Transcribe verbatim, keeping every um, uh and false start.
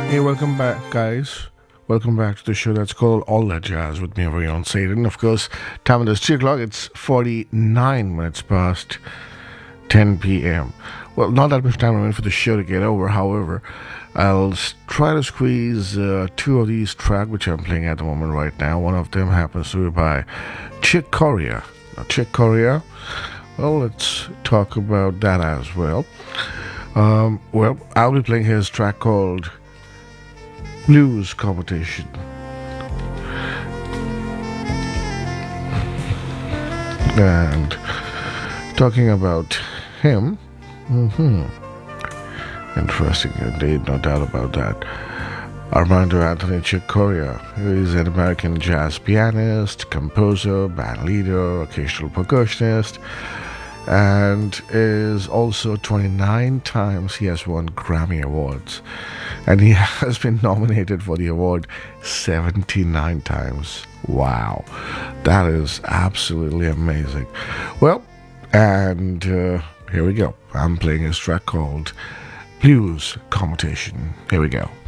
Hey, welcome back, guys. Welcome back to the show that's called All That Jazz with me, your very own Satan. Of course, time it is three o'clock. It's forty-nine minutes past ten p.m. Well, not that much time remaining for the show to get over. However, I'll s- try to squeeze uh, two of these tracks, which I'm playing at the moment right now. One of them happens to be by Chick Corea. Now, Chick Corea, well, let's talk about that as well. Um, well, I'll be playing his track called Blues Competition. And talking about him, hmm interesting indeed, no doubt about that. Armando Anthony Chick Corea, who is an American jazz pianist, composer, band leader, occasional percussionist, and is also twenty-nine times he has won Grammy Awards. And he has been nominated for the award seventy-nine times. Wow, that is absolutely amazing. Well, and uh, here we go. I'm playing his track called Blues Competition. Here we go.